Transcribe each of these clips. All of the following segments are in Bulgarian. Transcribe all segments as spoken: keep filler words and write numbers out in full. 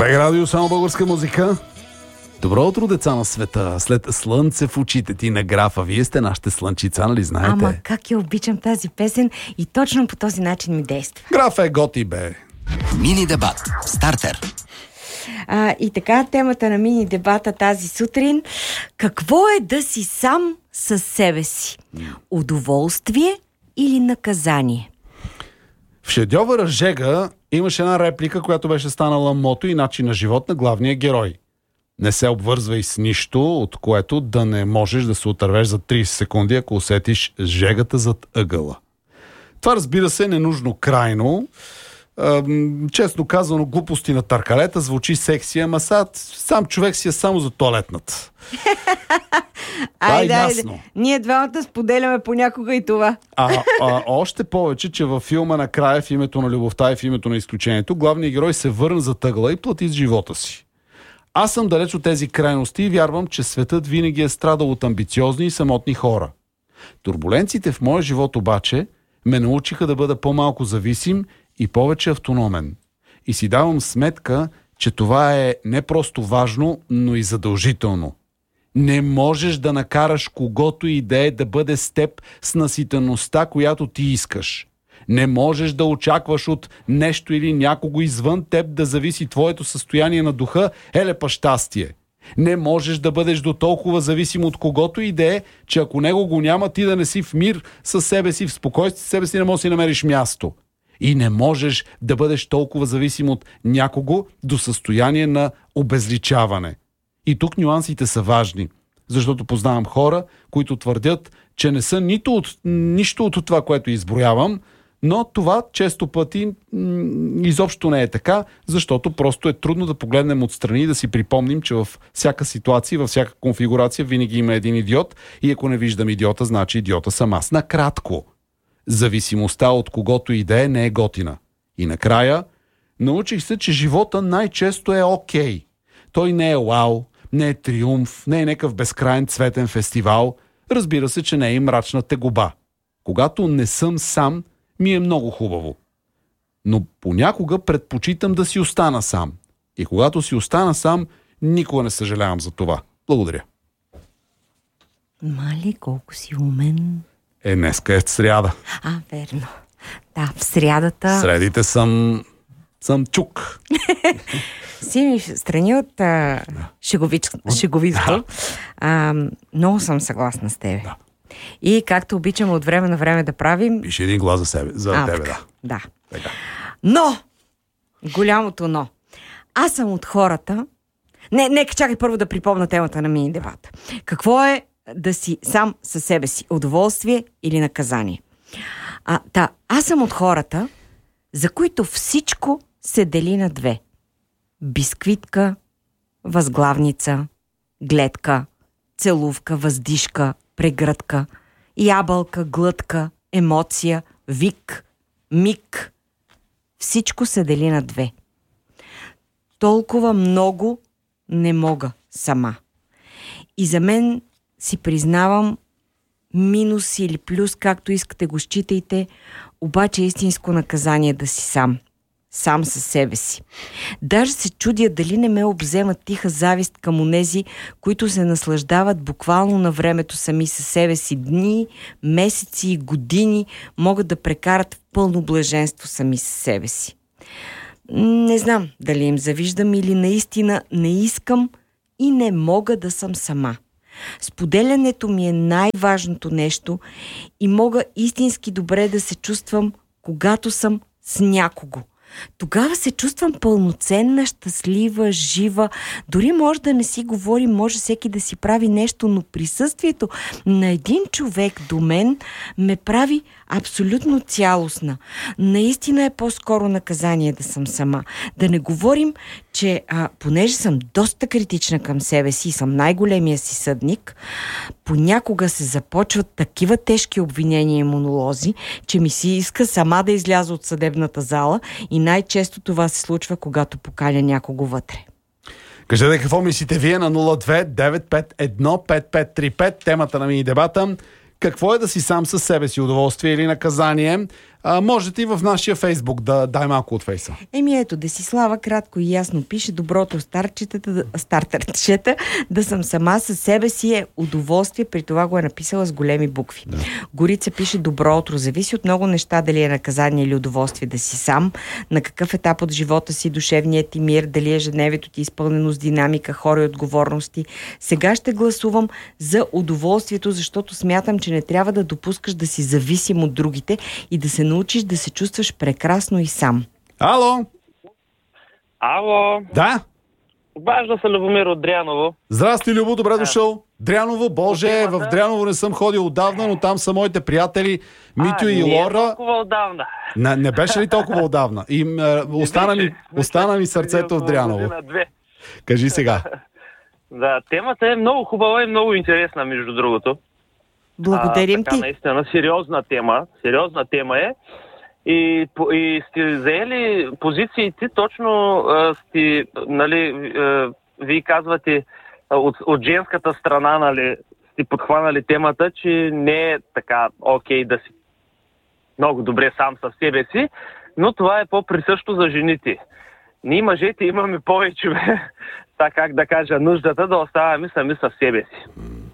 БГ Радио, само българска музика. Добро утро, деца на света. След слънце в очите ти на графа. Вие сте нашите слънчица, нали знаете? Ама как я обичам тази песен и точно по този начин ми действа. Граф е готи, бе. Мини дебат. Стартер. А, и така, темата на мини дебата тази сутрин. Какво е да си сам със себе си? Удоволствие или наказание? В шедьовъра Жега имаше една реплика, която беше станала мото и начин на живот на главния герой. Не се обвързвай с нищо, от което да не можеш да се отървеш за трийсет секунди, ако усетиш жегата зад ъгъла. Това, разбира се, е ненужно крайно. Ам, честно казано, глупости на търкалета, звучи секси, ама са, сам човек си е само за туалетната. Айде, айде. Ние двамата споделяме понякога и това. А, а още повече, че във филма накрая, в името на любовта и в името на изключението, главният герой се върна за тъгла и плати с живота си. Аз съм далеч от тези крайности и вярвам, че светът винаги е страдал от амбициозни и самотни хора. Турбуленциите в моя живот обаче ме научиха да бъда по-малко зависим и повече автономен. И си давам сметка, че това е не просто важно, но и задължително. Не можеш да накараш когото и да е да бъде с теб с наситеността, която ти искаш. Не можеш да очакваш от нещо или някого извън теб да зависи твоето състояние на духа, елепа щастие. Не можеш да бъдеш до толкова зависим от когото и да е, че ако него го няма, ти да не си в мир със себе си, в спокойствие с себе си, не можеш да си намериш място. И не можеш да бъдеш толкова зависим от някого до състояние на обезличаване. И тук нюансите са важни, защото познавам хора, които твърдят, че не са нито от, нищо от това, което изброявам, но това често пъти м- изобщо не е така, защото просто е трудно да погледнем отстрани и да си припомним, че във всяка ситуация, във всяка конфигурация винаги има един идиот и ако не виждам идиота, значи идиота съм аз. Накратко, зависимостта от когото и да е не е готина. И накрая, научих се, че живота най-често е окей. Той не е вау, не е триумф, не е някакъв безкрайен цветен фестивал. Разбира се, че не е и мрачна тегоба. Когато не съм сам, ми е много хубаво. Но понякога предпочитам да си остана сам. И когато си остана сам, никога не съжалявам за това. Благодаря. Мали, колко си умен. Е, днеска е сряда. А, верно. Да, в срядата... Средите съм... съм чук. Си ми страни от а, шегович... шеговитото. А, много съм съгласна с тебе. Да. И както обичаме от време на време да правим... Пише един глас за себе, за а, тебе, така, да. Да. Така. Но! Голямото но. Аз съм от хората... Не, нека чакай първо да припомня темата на мини дебата. Какво е да си сам със себе си? Удоволствие или наказание? А, та, аз съм от хората, за които всичко се дели на две. Бисквитка, възглавница, гледка, целувка, въздишка, прегръдка, ябълка, глътка, емоция, вик, миг. Всичко се дели на две. Толкова много не мога сама. И за мен, си признавам, минус или плюс, както искате го считайте, обаче е истинско наказание да си сам. Сам със себе си. Даже се чудя дали не ме обзема тиха завист към онези, които се наслаждават буквално на времето сами със себе си. Дни, месеци и години могат да прекарат в пълно блаженство сами със себе си. Не знам дали им завиждам или наистина не искам и не мога да съм сама. Споделянето ми е най-важното нещо и мога истински добре да се чувствам, когато съм с някого. Тогава се чувствам пълноценна, щастлива, жива. Дори може да не си говори, може всеки да си прави нещо, но присъствието на един човек до мен ме прави абсолютно цялостна. Наистина е по-скоро наказание да съм сама. Да не говорим, че а, понеже съм доста критична към себе си и съм най-големия си съдник, понякога се започват такива тежки обвинения и монолози, че ми си иска сама да изляза от съдебната зала и най-често това се случва, когато поканя някого вътре. Кажете какво мислите вие на нула две девет пет едно пет пет три пет, темата на мини дебата. Какво е да си сам със себе си, удоволствие или наказание? А, можете и в нашия Фейсбук да дай малко от Фейса. Еми ето, Десислава кратко и ясно пише: доброто старчета, стартърчета, да съм сама със себе си е удоволствие, при това го е написала с големи букви. Да. Горица пише: добро утро, зависи от много неща, дали е наказание или удоволствие да си сам, на какъв етап от живота си, душевният ти мир, дали ежедневието ти изпълнено с динамика, хора и отговорности. Сега ще гласувам за удоволствието, защото смятам, че не трябва да допускаш да си зависим от другите и да се научиш да се чувстваш прекрасно и сам. Ало! Ало! Да? Важно се Любомир от Дряново. Здрасти, Любо, добре дошъл. Дряново, Боже, Темата... в Дряново не съм ходил отдавна, но там са моите приятели Митю а, и не Лора. Не толкова отдавна. Не, не беше ли толкова отдавна? И, а, остана, ми, остана ми сърцето в Дряново. Кажи сега. Да, темата е много хубава и много интересна, между другото. Благодарим а, така, ти. Наистина, сериозна тема. Сериозна тема е. И, и сте заели позициите, точно а, сте, нали, а, вие казвате от, от женската страна, нали, сте подхванали темата, че не е така окей да си много добре сам със себе си, но това е по-присъщо за жените. Ние мъжете имаме повече, така как да кажа, нуждата да оставаме сами със себе си.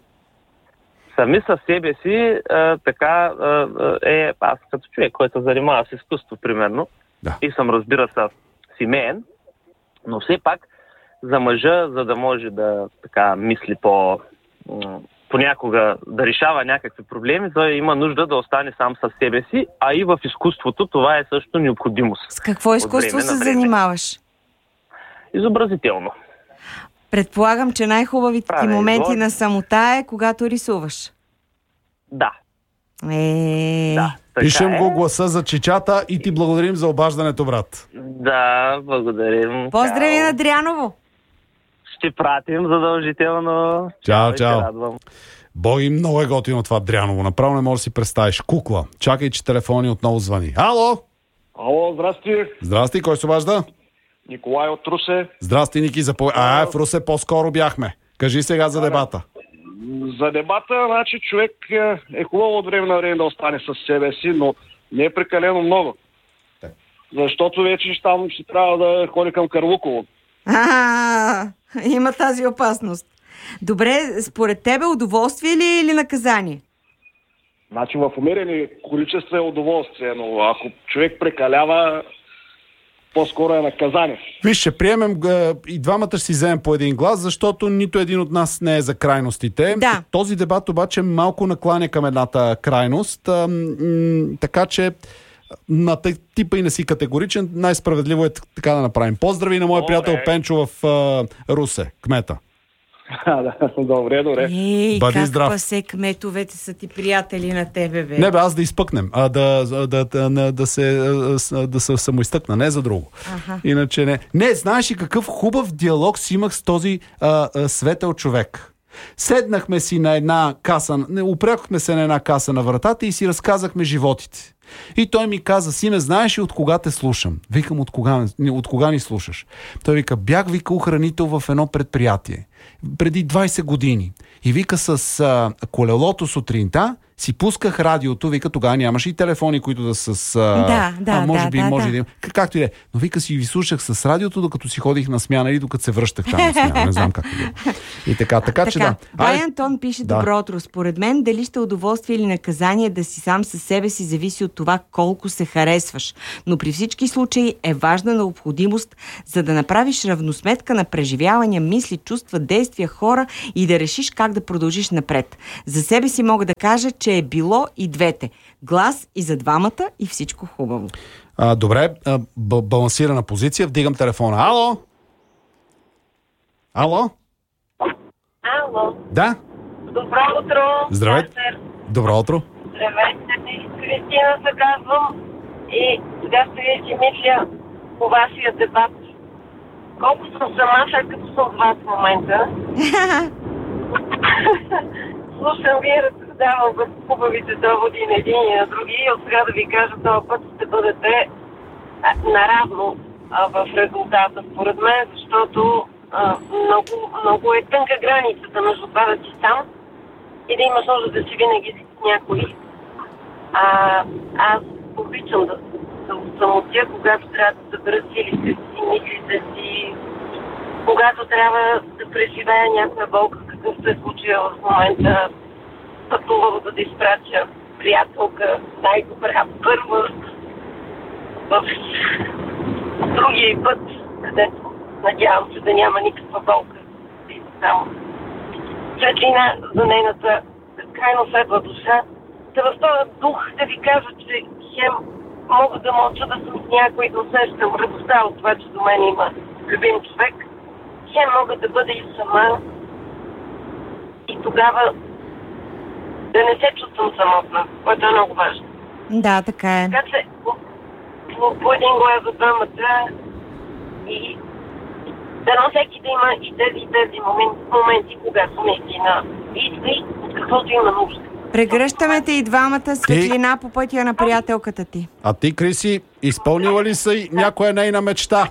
Сами със себе си, а, така а, е, аз като човек, който занимава с изкуство, примерно, да. И съм, разбира се, семейен, но все пак за мъжа, за да може да така мисли по понякога да решава някакви проблеми, той има нужда да остане сам със себе си, а и в изкуството това е също необходимост. С какво изкуство се занимаваш? Изобразително. Предполагам, че най-хубавите ти моменти излог... на самота е когато рисуваш. Да. Е... Да. Пишем е. го гласа за чичата и ти благодарим за обаждането, брат. Да, благодарим. Поздрави на Дряново! Ще пратим задължително. Чао, чао. Боги, много е готино това Дряново. Направо не можеш да си представиш. Кукла. Чакай, че телефони отново звъни. Ало! Ало, здрасти. Здрасти, кой се обажда? Николай от Русе. Здрасти, Ники. Запо... А, в Русе по-скоро бяхме. Кажи сега за дебата. За дебата, значи човек е хубаво от време на време да остане със себе си, но не е прекалено много. Защото вече там ще трябва да ходи към Карлуково. А, има тази опасност. Добре, според тебе удоволствие ли или наказание? Значи в умерени количества е удоволствие, но ако човек прекалява, по-скоро е наказание. Виж, ще приемем и двамата ще си вземем по един глас, защото нито един от нас не е за крайностите. Да. Този дебат обаче малко накланя към едната крайност, а, м- така че на типа и не си категоричен, най-справедливо е така да направим. Поздрави на моя Добре. приятел Пенчо в а, Русе, кмета. Добре, добре. Ей, Бъди как здрав. пасе кметовете са ти приятели на тебе, бе? Не бе, аз да изпъкнем, а да, да, да, да, да се, да се самоизтъкна, не за друго. Аха. Иначе не. Не, знаеш ли какъв хубав диалог си имах с този а, а, светъл човек. Седнахме си на една каса, не, упрякахме се на една каса на вратата и си разказахме животите. И той ми каза: сине, знаеш ли от кога те слушам? Викам: от кога, от кога ни слушаш? Той вика: бях, вика, охранител в едно предприятие преди двайсет години. И вика, с а, колелото сутринта си пусках радиото, вика, тогава нямаше и телефони, които да са с... А, да, да, а, може да, би, да, може да. да има. Както и да е. Но вика, си ви слушах с радиото, докато си ходих на смяна или докато се връщах там на смяна. Не знам как е било. И така, така, Така, че да. Бай Антон пише: Да. добро утро. Според мен, дали ще е удоволствие или наказание да си сам със себе си, зависи от това колко се харесваш. Но при всички случаи е важна необходимост, за да направиш равносметка на преживявания, мисли, чувства, действия, хора и да решиш как да продължиш напред. За себе си мога да кажа, че е било и двете. Глас и за двамата и всичко хубаво. А, добре, а, б- балансирана позиция. Вдигам телефона. Ало? Ало? Ало. Да? Добро утро. Здравейте. Стартер. Добро утро. Здравейте. Кристина се казвам. И сега стоя си мисля по вашия дебат. Колко съм сама, след като съм с вас в момента. Слушам ви, разсъждавам в хубавите доводи на един и на други. И от сега да ви кажа, този път ще бъдете а, наравно а, в резултата, според мен, защото а, много, много е тънка границата между това да си сам и да имаш нужда да си винаги с някой. А, аз обичам да, да самотя, когато трябва да събера силите си, мислите си, когато трябва да преживея някоя болка, какъвто е случая в момента, пътувам за да изпратя приятелка, най-добра, първа, в другия път, където надявам се да няма никаква болка. Само светлина за нейната крайно светла душа. Да в този дух да ви кажа, че хем мога да мълча да съм с някой, да усещам радостта от това, че до мен има любим човек. Хем мога да бъда и сама. И тогава да не се чувствам самотна, което е много важно. Да, така е. Така че по, по, по един глас за двамата и дано всеки да има и тези, и тези моменти, моменти, когато наистина иска от каквото има нужда. Прегръщаме те и двамата, светлина по пътя на приятелката ти. А ти, Криси, изпълнила ли си някоя нейна мечта?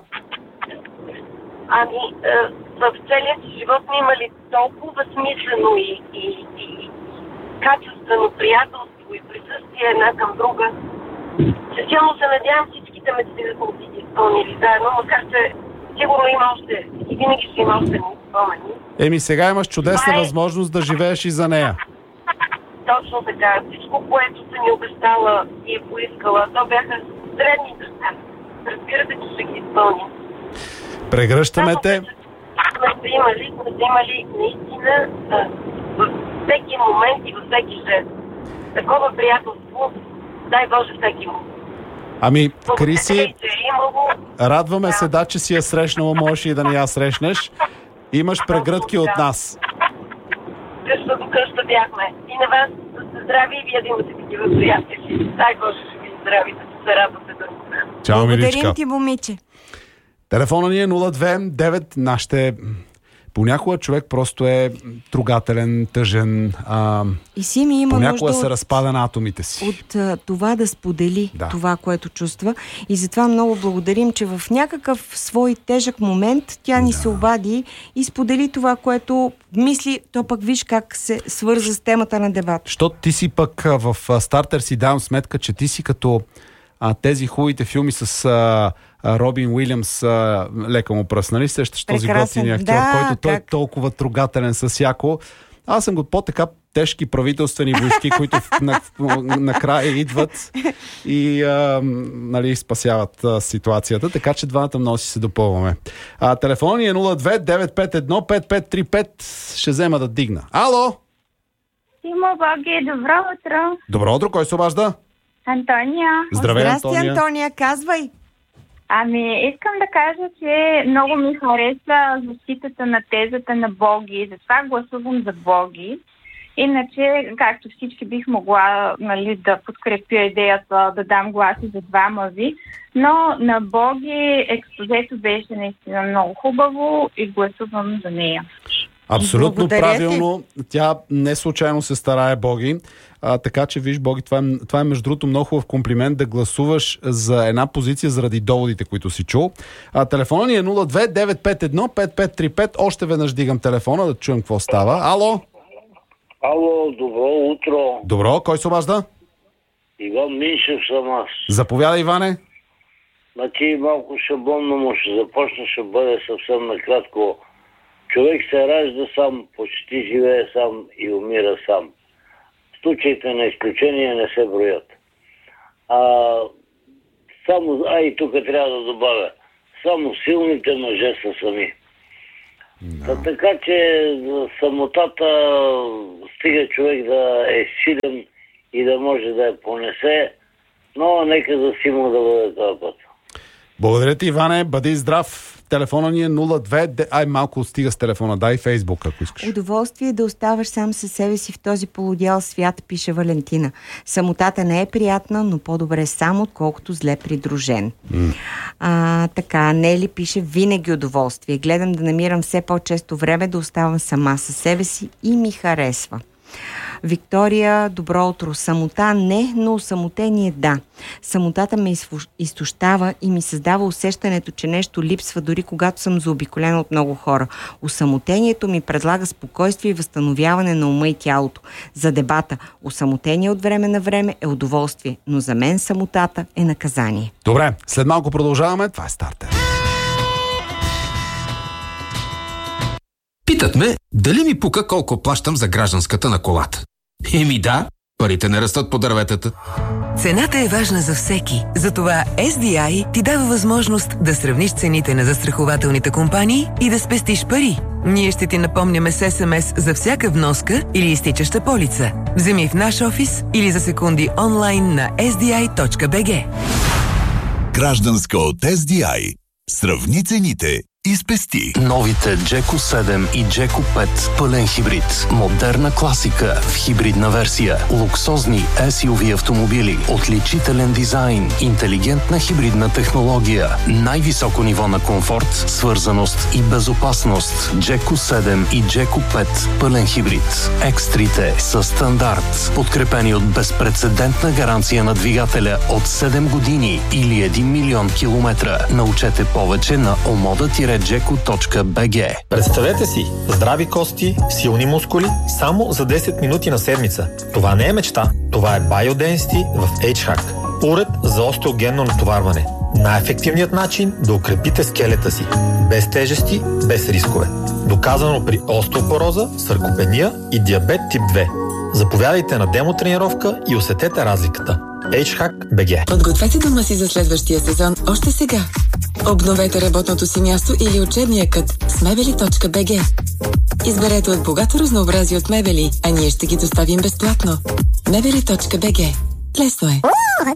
Ами, е, в целия си живот ми има ли толкова смислено и, и, и качествено приятелство и присъствие една към друга, че силно се надявам всичките мечти да сме си изпълнили заедно, макар че сигурно има още и винаги ще има още спомени. Еми, сега имаш чудесна Май... възможност да живееш и за нея. Точно така. Всичко, което съм ми обещала и е поискала, то бяха древни неща. Разбирате, че ще ги изпълня. Прегръщаме те. Сме се имали, сме се имали наистина във всеки момент и във всеки жест. Такова приятелство, дай Боже всеки му. Ами, Криси, имало... радваме се, да, че си я срещнала, можеш и да не я срещнеш. Имаш прегръдки от нас. Къща до къща бяхме. И на вас да сте здрави и вие да имате такива приятели. Дай Боже ще ви здравите, да се радвате да го. Чао, Миличка. Благодарим ти, момиче. Телефона ни е нула две девет. Нашите... Понякога човек просто е трогателен, тъжен. А... И си ми има понякога нужда се от... разпада на атомите си. от а, това да сподели да. това, което чувства. И затова много благодарим, че в някакъв свой тежък момент тя ни да. се обади и сподели това, което мисли. То пък виж как се свърза с темата на дебат. Защото ти си пък в стартер си давам сметка, че ти си като а, тези хубавите филми с а, а, Робин Уилямс, а, лека му пръст, нали? Сещаш този готин актьор, да, който как? той е толкова трогателен с яко. Аз съм го по-така тежки правителствени войски, които накрая на идват и а, нали, спасяват а, ситуацията, така че двамата много си се допълваме. А, телефон ни е нула две девет пет едно пет пет три пет. Ще взема да дигна. Ало! Тимо Боги, добро утро! Добро утро, кой се обажда? Антония. Здравей, Здрасти, Антония. Антония, казвай! Ами, искам да кажа, че много ми хареса защитата на тезата на Боги. Затова гласувам за Боги. Иначе, както всички, бих могла, нали, да подкрепя идеята да дам гласи за двама ви. Но на Боги експозето беше наистина много хубаво и гласувам за нея. Абсолютно Благодаря правилно. Тя не случайно се старае, Боги. А, така че, виж, Боги, това е, това е между другото много хубав комплимент да гласуваш за една позиция заради доводите, които си чул. А, телефона ни е нула две девет пет едно пет пет три пет. Още веднъж дигам телефона да чуем какво става. Ало? Ало, добро утро. Добро, кой се обажда? Иван Миншев съм аз. Заповядай, Иване. Значи малко шаблонно му ще започна, ще бъде съвсем накратко. Човек се ражда сам, почти живее сам и умира сам. Случаите на изключение не се броят. А, само, а и тук трябва да добавя. Само силните мъже са сами. No. Та, така че самотата стига човек да е силен и да може да я понесе, но нека да си му да бъде този път. Благодаря ти, Иване. Бъди здрав. Телефона ни е нула две... Ай, малко стига с телефона. Дай Фейсбук, ако искаш. Удоволствие да оставаш сам със себе си в този полудял свят, пише Валентина. Самотата не е приятна, но по-добре сам, отколкото зле придружен. Mm. А, така, Нели пише: винаги удоволствие. Гледам да намирам все по-често време да оставам сама със себе си и ми харесва. Виктория, добро утро. Самота не, но самотение да. Самотата ме изтощава и ми създава усещането, че нещо липсва, дори когато съм заобиколена от много хора. Осамотението ми предлага спокойствие и възстановяване на ума и тялото. За дебата осамотение от време на време е удоволствие, но за мен самотата е наказание. Добре, след малко продължаваме. Това е Стартер. Питат ме, дали ми пука колко плащам за гражданската на колата. Еми да, парите не растат по дърветата. Цената е важна за всеки. Затова Ес Ди Ай ти дава възможност да сравниш цените на застрахователните компании и да спестиш пари. Ние ще ти напомняме с Ес Ем Ес за всяка вноска или изтичаща полица. Вземи в наш офис или за секунди онлайн на ес ди ай точка би джи. Гражданска от Ес Ди Ай. Сравни цените и спести. Новите Джеко седем и Джеко пет пълен хибрид. Модерна класика в хибридна версия. Луксозни Ес Ю Ви автомобили. Отличителен дизайн. Интелигентна хибридна технология. Най-високо ниво на комфорт, свързаност и безопасност. Джеко седем и Джеко пет пълен хибрид. Екстрите са стандарт. Подкрепени от безпрецедентна гаранция на двигателя от седем години или един милион километра. Научете повече на омода джеко точка би джи. Представете си, здрави кости, силни мускули, само за десет минути на седмица. Това не е мечта, това е BioDensity в H-Hack. Уред за остеогенно натоварване. Най-ефективният начин да укрепите скелета си. Без тежести, без рискове. Доказано при остеопороза, саркопения и диабет тип две. Заповядайте на демо тренировка и усетете разликата. H-Hack би джи. Подгответе дома си за следващия сезон още сега. Обновете работното си място или учебния кът с мебели точка би джи. Изберете от богато разнообразие от мебели, а ние ще ги доставим безплатно. мебели точка би джи. Лесно е.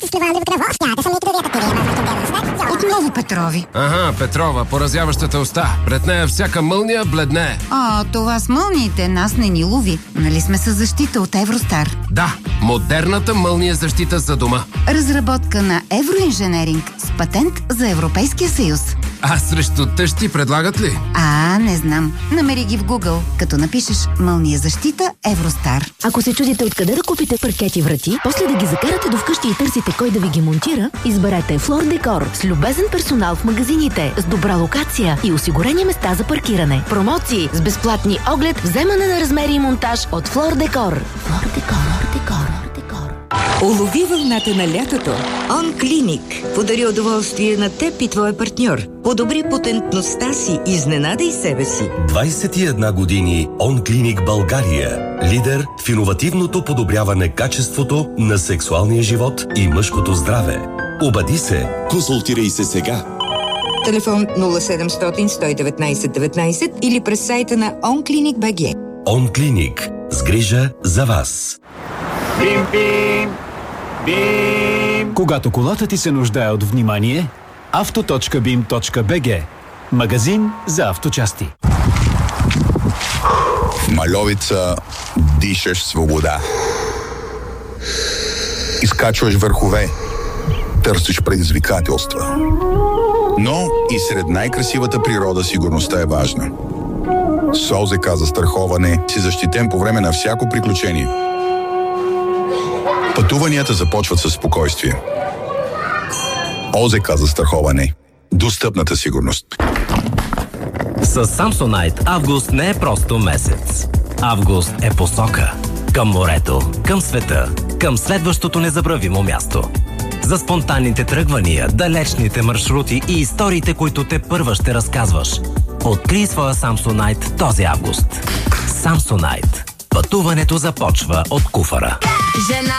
От Ново Петрови. Ага, Петрова, поразяващата уста. Пред нея всяка мълния бледне. А, това с мълниите нас не ни лови. Нали сме със защита от Евростар? Да, модерната мълния защита за дома. Разработка на Евроинженеринг с патент за Европейския съюз. А срещу тъщи предлагат ли? А, не знам. Намери ги в Google, като напишеш мълния защита Евростар. Ако се чудите откъде да купите паркети врати, после да ги закарате до вкъщи и търсите кой да ви ги монтира, изберете Флор Декор с любезен персонал в магазините, с добра локация и осигурени места за паркиране. Промоции с безплатни оглед, вземане на размери и монтаж от Флор Декор. Флор Декор, Декор. Улови вълната на лятото. Он Клиник подари удоволствие на теб и твоя партньор. Подобри потентността си, изненадай себе си. двайсет и една години Он Клиник България. Лидер в иновативното подобряване качеството на сексуалния живот и мъжкото здраве. Обади се. Консултирай се сега. Телефон нула седемстотин сто и деветнайсет деветнайсет или през сайта на он клиник точка би джи. Он Клиник. С грижа за вас. Бим, бим, бим. Когато колата ти се нуждае от внимание, авто точка бим точка би джи. Магазин за авточасти. В Мальовица дишаш свобода. Изкачваш върхове. Търсиш предизвикателства. Но и сред най-красивата природа сигурността е важна. С О Зет К застраховане си защитен по време на всяко приключение. Пътуванията започват със спокойствие. О Зет К застраховане. Достъпната сигурност. С Samsonite август не е просто месец. Август е посока. Към морето, към света, към следващото незабравимо място. За спонтанните тръгвания, далечните маршрути и историите, които те първа ще разказваш. Открий своя Samsonite този август. Samsonite. Пътуването започва от куфара. Жена